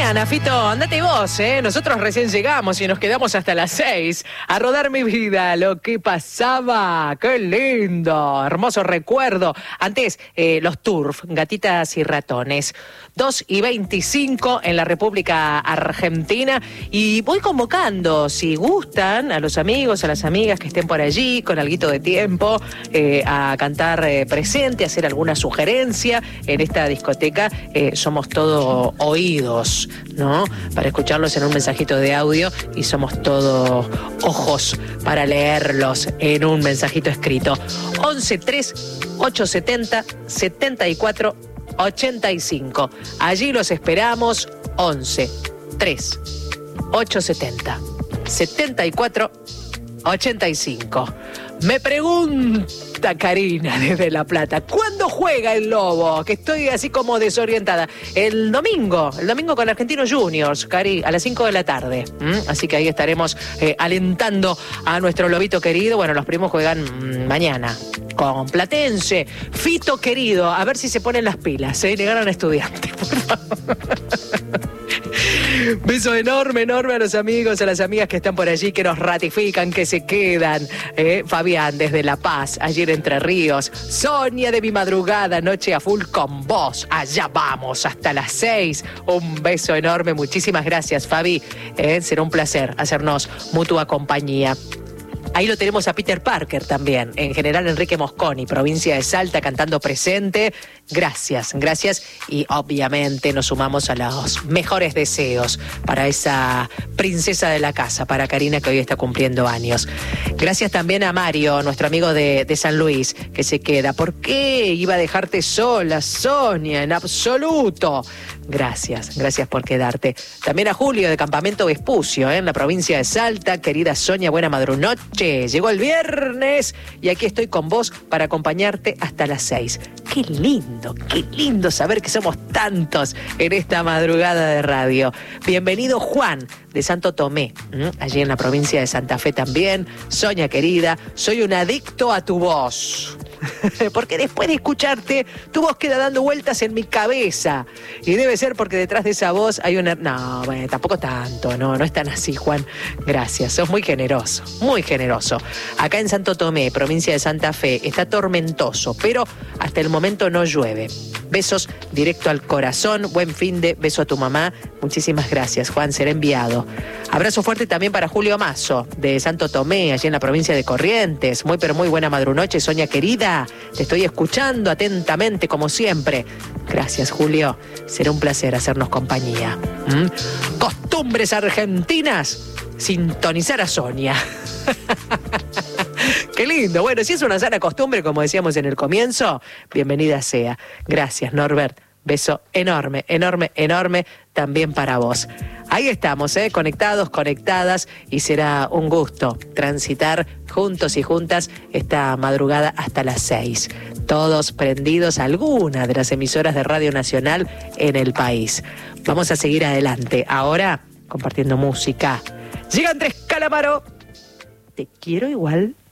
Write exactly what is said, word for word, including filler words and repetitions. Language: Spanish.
mañana, Fito, andate vos, ¿eh? Nosotros recién llegamos y nos quedamos hasta las seis a rodar mi vida, lo que pasaba. ¡Qué lindo! Hermoso recuerdo. Antes, eh, los turf, gatitas y ratones. dos y veinticinco en la República Argentina. Y voy convocando, si gustan, a los amigos, a las amigas que estén por allí, con alguito de tiempo, eh, a cantar eh, presente, a hacer alguna sugerencia en esta discoteca. Eh, somos todo oídos, ¿no? Para escucharlos en un mensajito de audio y somos todo ojos para leerlos en un mensajito escrito. once tres ocho setenta setenta y cuatro ochenta y cinco. Allí los esperamos. once tres ocho setenta setenta y cuatro ochenta y cinco. Me pregunta Karina desde La Plata, ¿cuándo juega el Lobo? Que estoy así como desorientada. El domingo, el domingo con Argentinos Juniors, Cari, a las cinco de la tarde. ¿Mm? Así que ahí estaremos eh, alentando a nuestro lobito querido. Bueno, los primos juegan mmm, mañana con Platense. Fito querido, a ver si se ponen las pilas, ¿eh? Le ganan a Estudiantes, por favor. Beso enorme, enorme a los amigos, a las amigas que están por allí, que nos ratifican, que se quedan. Eh, Fabián desde La Paz, ayer Entre Ríos. Sonia de mi madrugada, noche a full con vos. Allá vamos, hasta las seis. Un beso enorme, muchísimas gracias, Fabi. Eh, será un placer hacernos mutua compañía. Ahí lo tenemos a Peter Parker también, en general Enrique Mosconi, provincia de Salta, cantando presente. Gracias, gracias. Y obviamente nos sumamos a los mejores deseos para esa princesa de la casa, para Karina, que hoy está cumpliendo años. Gracias también a Mario, nuestro amigo de, de San Luis, que se queda. ¿Por qué iba a dejarte sola, Sonia? En absoluto. Gracias, gracias por quedarte. También a Julio de Campamento Vespucio, ¿eh? En la provincia de Salta. Querida Sonia, buena madrunoche. Llegó el viernes y aquí estoy con vos para acompañarte hasta las seis. Qué lindo, qué lindo saber que somos tantos en esta madrugada de radio. Bienvenido Juan de Santo Tomé, ¿eh? Allí en la provincia de Santa Fe también. Sonia querida, soy un adicto a tu voz. Porque después de escucharte, tu voz queda dando vueltas en mi cabeza. Y debe ser porque detrás de esa voz hay una... No, bueno, tampoco tanto, no, no es tan así, Juan. Gracias, sos muy generoso, muy generoso. Acá en Santo Tomé, provincia de Santa Fe, está tormentoso, pero hasta el momento no llueve. Besos directo al corazón, buen fin de, beso a tu mamá. Muchísimas gracias, Juan, será enviado. Abrazo fuerte también para Julio Mazo, de Santo Tomé, allí en la provincia de Corrientes. Muy pero muy buena madrunoche, Sonia querida. Te estoy escuchando atentamente, como siempre. Gracias, Julio. Será un placer hacernos compañía. ¿Mm? Costumbres argentinas, sintonizar a Sonia. Qué lindo. Bueno, si es una sana costumbre, como decíamos en el comienzo, bienvenida sea. Gracias, Norbert. Beso enorme, enorme, enorme también para vos. Ahí estamos, ¿eh? Conectados, conectadas, y será un gusto transitar juntos y juntas esta madrugada hasta las seis. Todos prendidos a alguna de las emisoras de Radio Nacional en el país. Vamos a seguir adelante. Ahora, compartiendo música. Llega Andrés Calamaro. Te quiero igual.